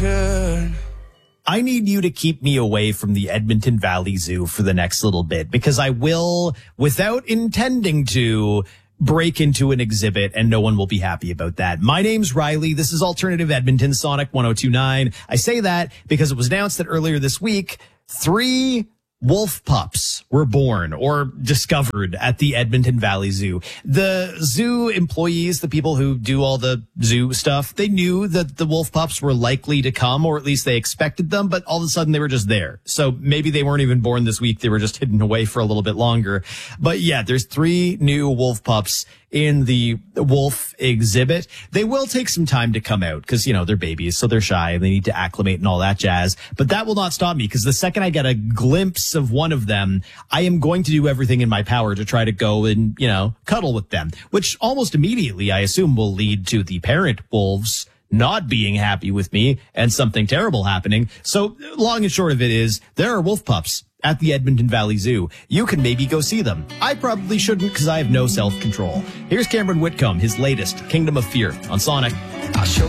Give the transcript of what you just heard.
good. I need you to keep me away from the Edmonton Valley Zoo for the next little bit, because I will, without intending to, break into an exhibit and no one will be happy about that. My name's Riley. This is Alternative Edmonton, Sonic 102.9. I say that because it was announced that earlier this week, 3 wolf pups were born or discovered at the Edmonton Valley Zoo. The zoo employees, the people who do all the zoo stuff, they knew that the wolf pups were likely to come, or at least they expected them, but all of a sudden they were just there. So maybe they weren't even born this week. They were just hidden away for a little bit longer. But yeah, there's 3 new wolf pups in the wolf exhibit. They will take some time to come out because, you know, they're babies, so they're shy and they need to acclimate and all that jazz. But that will not stop me, because the second I get a glimpse of one of them, I am going to do everything in my power to try to go and, you know, cuddle with them, which almost immediately, I assume, will lead to the parent wolves not being happy with me and something terrible happening. So long and short of it is, there are wolf pups at the Edmonton Valley Zoo. You can maybe go see them. I probably shouldn't, because I have no self-control. Here's Cameron Whitcomb, his latest, Kingdom of Fear, on Sonic. I'll show